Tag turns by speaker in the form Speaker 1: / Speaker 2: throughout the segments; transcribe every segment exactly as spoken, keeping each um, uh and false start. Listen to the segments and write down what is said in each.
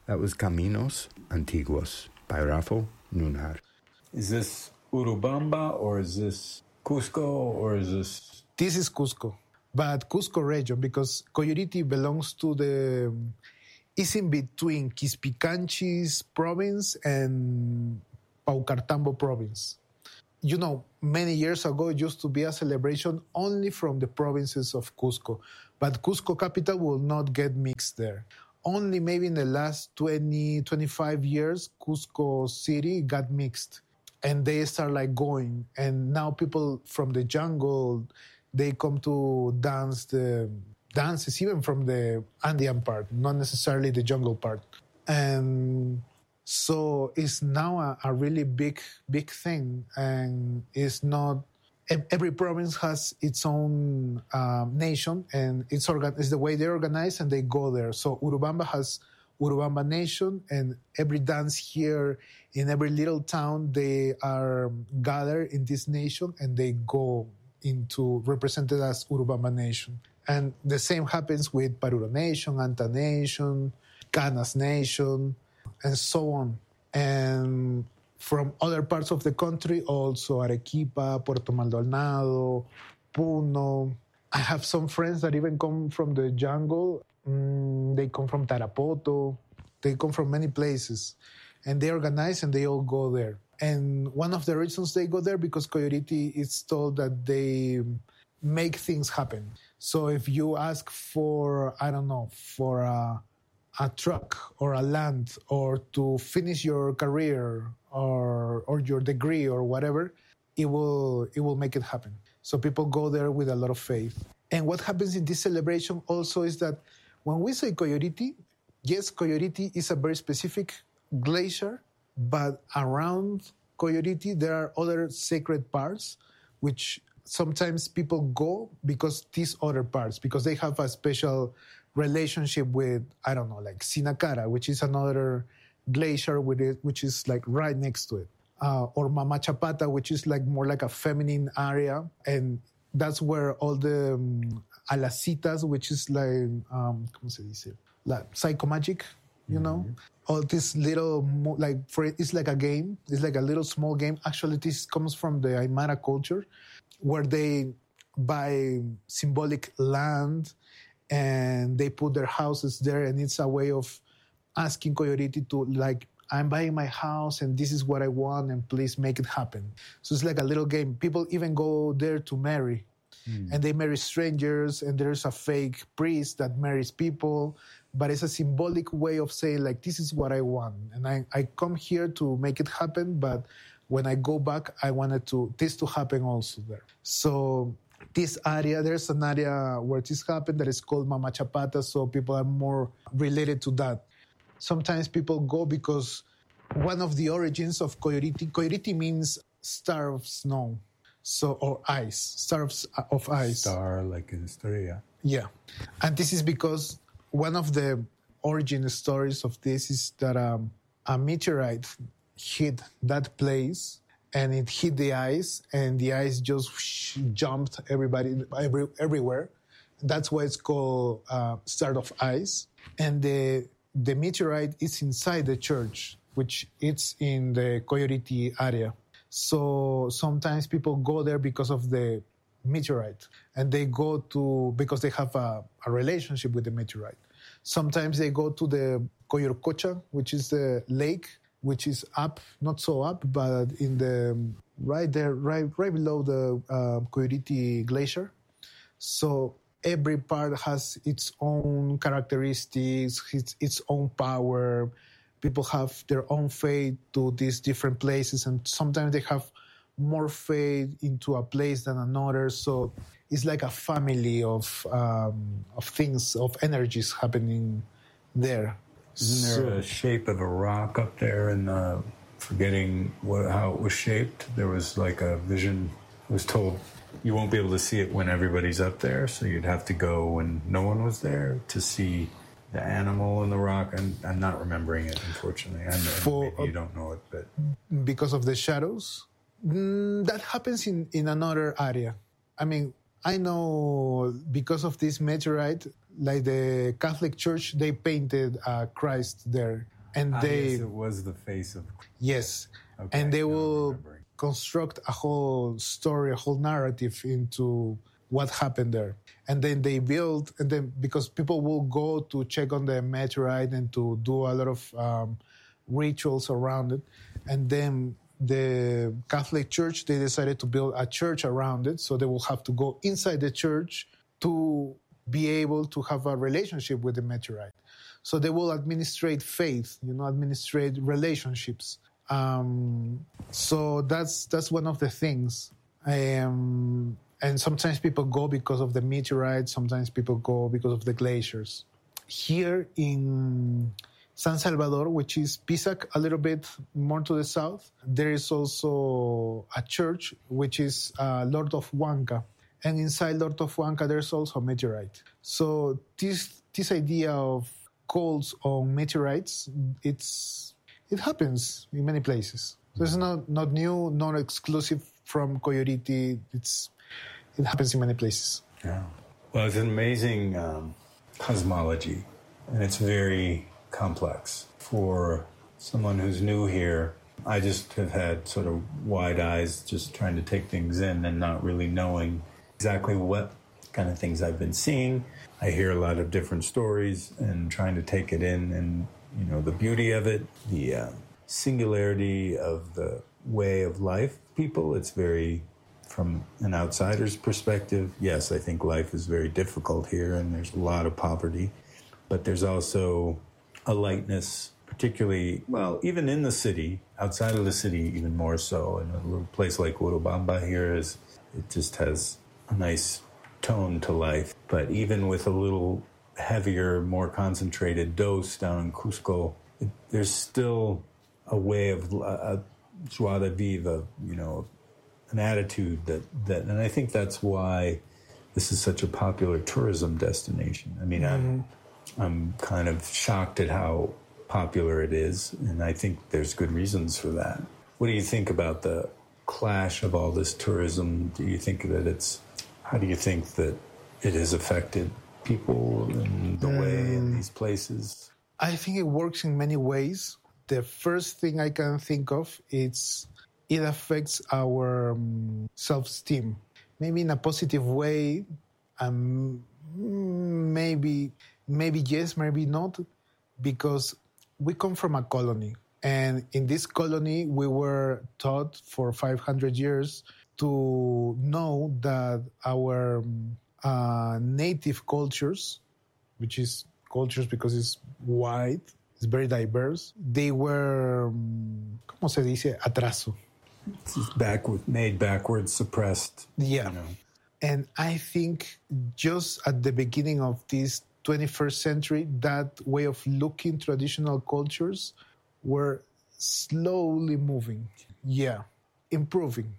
Speaker 1: That was Caminos Antiguos by Rafael Nunez.
Speaker 2: Is this Urubamba or is this Cusco or is this...
Speaker 3: This is Cusco, but Cusco region, because Coyuriti belongs to the... It's in between Quispicanchis province and Paucartambo province. You know, many years ago, it used to be a celebration only from the provinces of Cusco. But Cusco capital will not get mixed there. Only maybe in the last twenty, twenty-five years, Cusco city got mixed. And they start like going. And now people from the jungle, they come to dance the dances, even from the Andean part, not necessarily the jungle part. And... So it's now a, a really big, big thing, and it's not. Every province has its own um, nation, and it's organ. It's the way they organize, and they go there. So Urubamba has Urubamba Nation, and every dance here in every little town, they are gathered in this nation, and they go into represented as Urubamba Nation. And the same happens with Paruro Nation, Anta Nation, Canas Nation, and so on. And from other parts of the country, also Arequipa, Puerto Maldonado, Puno. I have some friends that even come from the jungle. Mm, they come from Tarapoto. They come from many places. And they organize and they all go there. And one of the reasons they go there, because Coyuriti is told that they make things happen. So if you ask for, I don't know, for a... a truck or a land or to finish your career or or your degree or whatever, it will it will make it happen. So people go there with a lot of faith. And what happens in this celebration also is that when we say Coyuriti, yes, Coyuriti is a very specific glacier, but around Coyuriti there are other sacred parts which sometimes people go because these other parts, because they have a special relationship with, I don't know, like Sinacara, which is another glacier with it, which is like right next to it. Uh, or Mama Chapata, which is like more like a feminine area. And that's where all the um, alacitas, which is like, um, ¿cómo se dice? Like psychomagic, you mm-hmm. know? All this little, like, for it's like a game. It's like a little small game. Actually, this comes from the Aymara culture, where they buy symbolic land and they put their houses there, and it's a way of asking Coyuriti to, like, I'm buying my house and this is what I want and please make it happen. So it's like a little game. People even go there to marry. Mm. And they marry strangers, and there's a fake priest that marries people, but it's a symbolic way of saying, like, this is what I want. And I, I come here to make it happen, but when I go back, I wanted to this to happen also there. So this area, there's an area where this happened that is called Mama Chapata, so people are more related to that. Sometimes people go because one of the origins of Coyuriti, Coyuriti means star of snow, so or ice, stars of ice.
Speaker 2: Star like in Estrella.
Speaker 3: Yeah, and this is because one of the origin stories of this is that um, a meteorite hit that place, and it hit the ice, and the ice just whoosh, jumped everybody every, everywhere. That's why it's called uh, Star of Ice. And the the meteorite is inside the church, which it's in the Coyuriti area. So sometimes people go there because of the meteorite, and they go to because they have a, a relationship with the meteorite. Sometimes they go to the Coyurcocha, which is the lake, which is up, not so up, but in the right there, right right below the uh, Coyuriti glacier. So every part has its own characteristics, its, its own power. People have their own faith to these different places, and sometimes they have more faith into a place than another. So it's like a family of um, of things, of energies happening there.
Speaker 2: Isn't there
Speaker 3: so,
Speaker 2: a shape of a rock up there? And uh, forgetting what, how it was shaped, there was like a vision. I was told you won't be able to see it when everybody's up there, so you'd have to go when no one was there to see the animal in the rock. I'm, I'm not remembering it, unfortunately. I know,
Speaker 3: for,
Speaker 2: maybe you don't know it, but
Speaker 3: because of the shadows, mm, that happens in, in another area. I mean, I know because of this meteorite, like the Catholic Church, they painted uh, Christ there. And
Speaker 2: ah,
Speaker 3: they,
Speaker 2: yes, it was the face of Christ.
Speaker 3: Yes.
Speaker 2: Okay,
Speaker 3: and they
Speaker 2: now
Speaker 3: will
Speaker 2: I'm remembering.
Speaker 3: construct a whole story, a whole narrative into what happened there. And then they build, and then because people will go to check on the meteorite and to do a lot of um, rituals around it. And then the Catholic Church, they decided to build a church around it. So they will have to go inside the church to be able to have a relationship with the meteorite. So they will administrate faith, you know, administrate relationships. Um, so that's that's one of the things. Um, and sometimes people go because of the meteorite. Sometimes people go because of the glaciers. Here in San Salvador, which is Pisac, a little bit more to the south, there is also a church, which is uh, Lord of Huanca. And inside Lord of Huanca, there's also a meteorite. So this this idea of cults on meteorites, it's it happens in many places. So it's not, not new, not exclusive from Coyoriti. It's it happens in many places.
Speaker 2: Yeah. Well, it's an amazing um, cosmology, and it's very complex. For someone who's new here, I just have had sort of wide eyes just trying to take things in and not really knowing exactly what kind of things I've been seeing. I hear a lot of different stories and trying to take it in, and you know, the beauty of it, the uh, singularity of the way of life people. It's very, from an outsider's perspective, yes, I think life is very difficult here and there's a lot of poverty, but there's also a lightness, particularly, well, even in the city, outside of the city, even more so. And a little place like Urubamba here is, it just has a nice tone to life. But even with a little heavier, more concentrated dose down in Cusco, it, there's still a way of a joie de vivre, you know, an attitude that, that, and I think that's why this is such a popular tourism destination. I mean, mm-hmm. I'm, I'm kind of shocked at how popular it is, and I think there's good reasons for that. What do you think about the clash of all this tourism? Do you think that it's, how do you think that it has affected people in the way in these places?
Speaker 3: I think it works in many ways. The first thing I can think of is it affects our um, self-esteem. Maybe in a positive way, um, maybe maybe yes, maybe not, because we come from a colony. And in this colony, we were taught for five hundred years to know that our uh, native cultures, which is cultures because it's wide, it's very diverse, they were, ¿cómo se dice? Atraso.
Speaker 2: It's backward, made backwards, suppressed.
Speaker 3: Yeah.
Speaker 2: You know.
Speaker 3: And I think just at the beginning of this twenty-first century, that way of looking traditional cultures were slowly moving. Yeah, improving,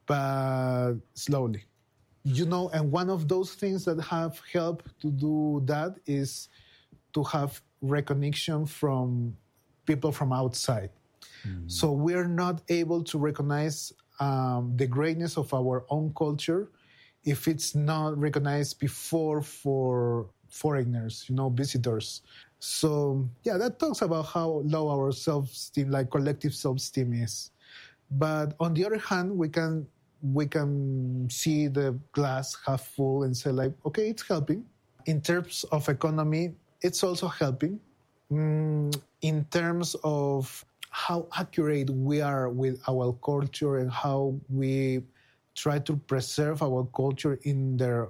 Speaker 3: but slowly. You know, and one of those things that have helped to do that is to have recognition from people from outside. Mm. So we're not able to recognize um, the greatness of our own culture if it's not recognized before for foreigners, you know, visitors. So, yeah, that talks about how low our self-esteem, like collective self-esteem is. But on the other hand, we can we can see the glass half full and say, like, okay, it's helping. In terms of economy, it's also helping. Mm, in terms of how accurate we are with our culture and how we try to preserve our culture in their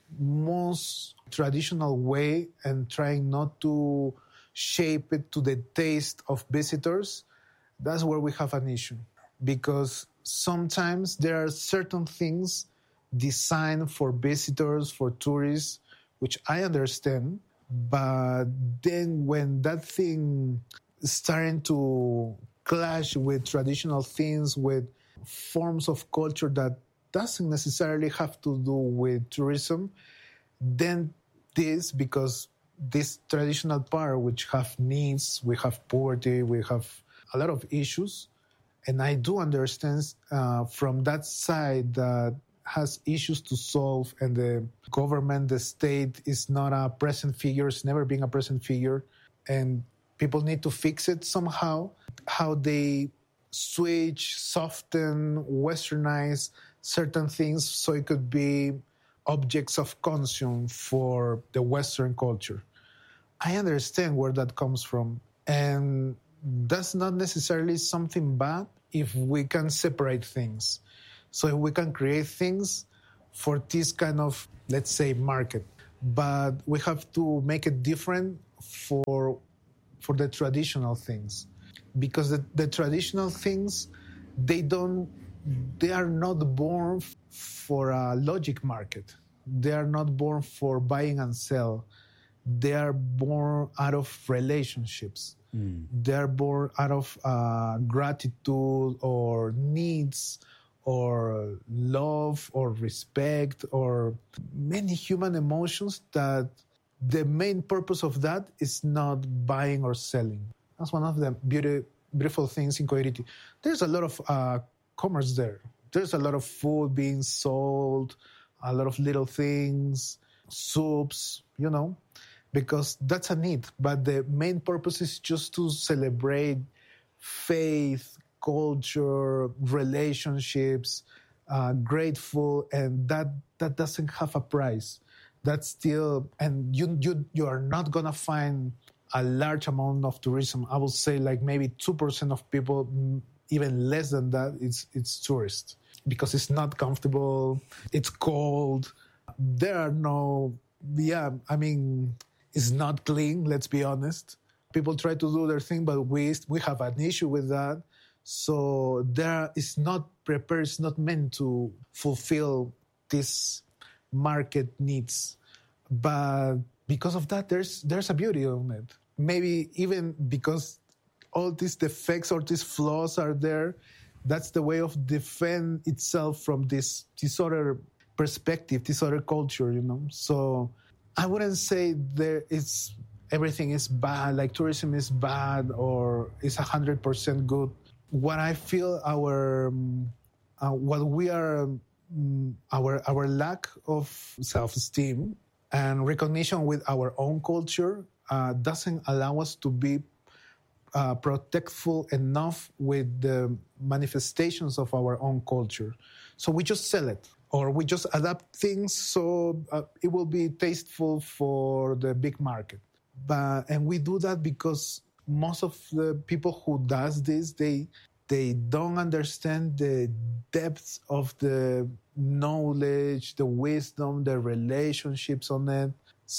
Speaker 3: most traditional way and trying not to shape it to the taste of visitors, that's where we have an issue. Because sometimes there are certain things designed for visitors, for tourists, which I understand, but then when that thing is starting to clash with traditional things, with forms of culture that doesn't necessarily have to do with tourism, then this, because this traditional part, which have needs, we have poverty, we have a lot of issues, and I do understand uh, from that side that has issues to solve, and the government, the state is not a present figure, it's never been a present figure, and people need to fix it somehow. How they switch, soften, westernize certain things so it could be objects of consume for the Western culture. I understand where that comes from, and that's not necessarily something bad if we can separate things. So if we can create things for this kind of, let's say, market, but we have to make it different for for the traditional things, because the, the traditional things, they don't, they are not born for a logic market. They are not born for buying and sell. They are born out of relationships. Mm. They are born out of uh, gratitude or needs or love or respect or many human emotions that the main purpose of that is not buying or selling. That's one of the beauty, beautiful things in Coyuriti. There's a lot of uh, commerce there. There's a lot of food being sold, a lot of little things, soups, you know, because that's a need. But the main purpose is just to celebrate faith, culture, relationships, uh, grateful, and that, that doesn't have a price. That's still, and you you you are not gonna find a large amount of tourism. I would say like maybe two percent of people, even less than that, it's it's tourists, because it's not comfortable, it's cold, there are no, yeah, I mean, it's not clean, let's be honest. People try to do their thing, but we we have an issue with that. So there, it's not prepared, it's not meant to fulfill this market needs. But because of that, there's there's a beauty on it. Maybe even because all these defects or these flaws are there, that's the way of defend itself from this this other perspective, this other culture, you know. So I wouldn't say there is everything is bad, like tourism is bad or is a hundred percent good. What I feel our uh, what we are um, our our lack of self-esteem and recognition with our own culture uh, doesn't allow us to be uh, protectful enough with the manifestations of our own culture. So we just sell it, or we just adapt things so uh, it will be tasteful for the big market. But and we do that because most of the people who does this, they they don't understand the depth of the knowledge, the wisdom, the relationships on it.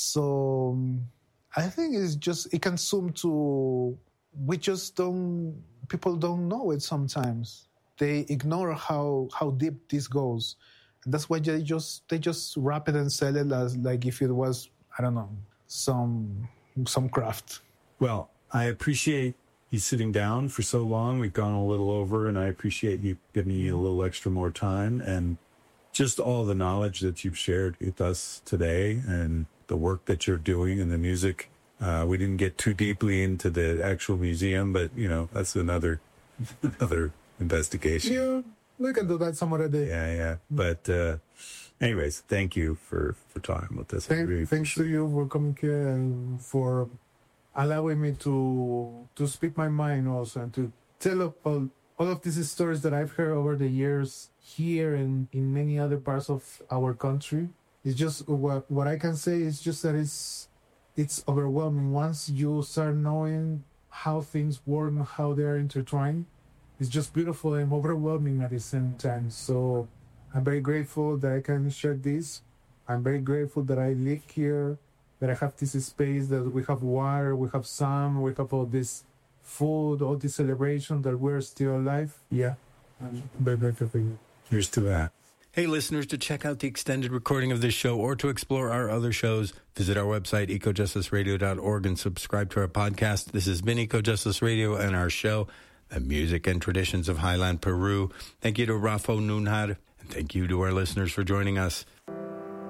Speaker 3: So I think it's just, it can zoom to, we just don't, people don't know it sometimes. They ignore how, how deep this goes. And that's why they just, they just wrap it and sell it as like if it was, I don't know, some, some craft.
Speaker 2: Well, I appreciate you sitting down for so long. We've gone a little over, and I appreciate you giving me a little extra more time and just all the knowledge that you've shared with us today and the work that you're doing and the music. Uh, we didn't get too deeply into the actual museum, but, you know, that's another another investigation.
Speaker 3: Yeah, we can do that some other day.
Speaker 2: Yeah, yeah. But uh, anyways, thank you for, for talking with us.
Speaker 3: Thank,
Speaker 2: really
Speaker 3: thanks to you for coming here and for allowing me to to speak my mind also and to tell about all of these stories that I've heard over the years here and in many other parts of our country. It's just what what I can say is just that it's it's overwhelming. Once you start knowing how things work and how they are intertwined, it's just beautiful and overwhelming at the same time. So I'm very grateful that I can share this. I'm very grateful that I live here, that I have this space, that we have water, we have sun, we have all this food, all this celebration, that we're still alive. Yeah, I'm very grateful for you.
Speaker 2: Here's to that.
Speaker 4: Hey, listeners, to check out the extended recording of this show or to explore our other shows, visit our website, eco justice radio dot org, and subscribe to our podcast. This has been Eco Justice Radio and our show, The Music and Traditions of Highland Peru. Thank you to Rafa Nunhar, and thank you to our listeners for joining us.